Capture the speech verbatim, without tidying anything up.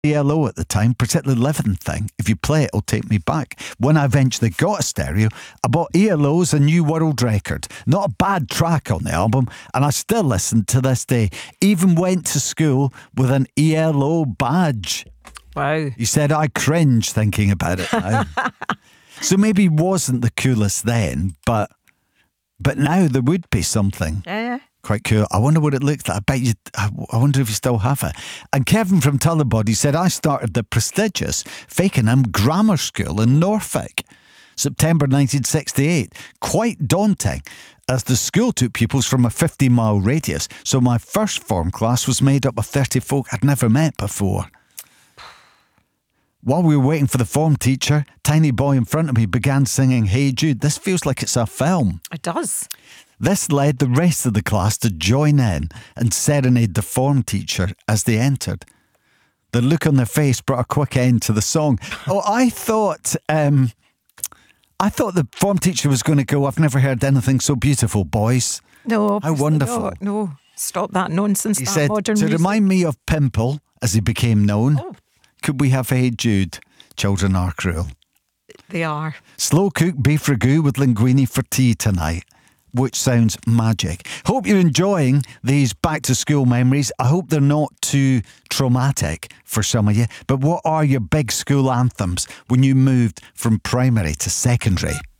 E L O at the time, particularly Living Thing. If you play it, it'll take me back. When I eventually got a stereo, I bought E L O's A New World record. Not a bad track on the album, and I still listen to this day. Even went to school with an E L O badge. Wow. You said I cringe thinking about it now. So maybe he wasn't the coolest then, but but now there would be something. Yeah, yeah. Quite cool. I wonder what it looked like. I bet you, I I wonder if you still have it. And Kevin from Tullibody said, I started the prestigious Fakenham Grammar School in Norfolk, September nineteen sixty-eight. Quite daunting, as the school took pupils from a fifty mile radius. So my first form class was made up of thirty folk I'd never met before. While we were waiting for the form teacher, tiny boy in front of me began singing Hey Jude. This feels like it's a film. It does. This led the rest of the class to join in and serenade the form teacher as they entered. The look on their face brought a quick end to the song. Oh, I thought, um, I thought the form teacher was going to go, I've never heard anything so beautiful, boys. No. How wonderful. No, no. Stop that nonsense, He that said, modern to music. remind me of Pimple, as he became known, Oh. could we have Hey Jude? Children are cruel. They are. Slow cooked beef ragout with linguine for tea tonight, which sounds magic. Hope you're enjoying these back to school memories. I hope they're not too traumatic for some of you. But what are your big school anthems when you moved from primary to secondary?